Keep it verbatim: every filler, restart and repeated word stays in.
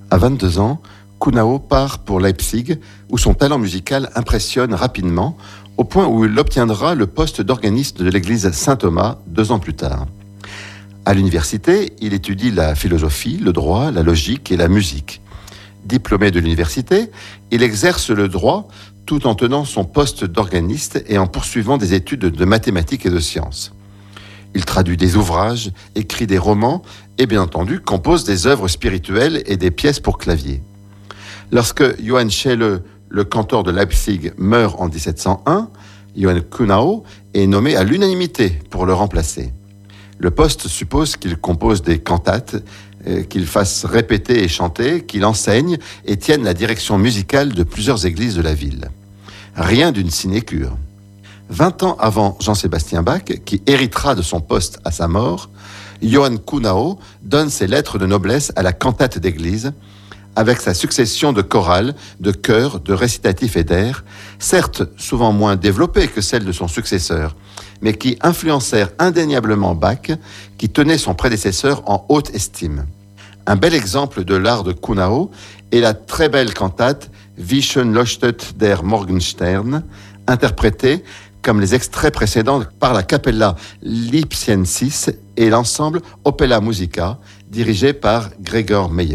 À vingt-deux ans, Kuhnau part pour Leipzig, où son talent musical impressionne rapidement, au point où il obtiendra le poste d'organiste de l'église Saint-Thomas deux ans plus tard. À l'université, il étudie la philosophie, le droit, la logique et la musique. Diplômé de l'université, il exerce le droit tout en tenant son poste d'organiste et en poursuivant des études de mathématiques et de sciences. Il traduit des ouvrages, écrit des romans et bien entendu compose des œuvres spirituelles et des pièces pour clavier. Lorsque Johann Scheele, le cantor de Leipzig, meurt en dix-sept cent un, Johann Kuhnau est nommé à l'unanimité pour le remplacer. Le poste suppose qu'il compose des cantates, euh, qu'il fasse répéter et chanter, qu'il enseigne et tienne la direction musicale de plusieurs églises de la ville. Rien d'une sinécure. Vingt ans avant Jean-Sébastien Bach, qui héritera de son poste à sa mort, Johann Kuhnau donne ses lettres de noblesse à la cantate d'église, avec sa succession de chorales, de chœurs, de récitatifs et d'airs, certes souvent moins développées que celles de son successeur, mais qui influencèrent indéniablement Bach, qui tenait son prédécesseur en haute estime. Un bel exemple de l'art de Kuhnau est la très belle cantate Wie schön leuchtet der Morgenstern, interprétée comme les extraits précédents par la Capella Lipsiensis et l'ensemble Opella Musica, dirigé par Gregor Meyer.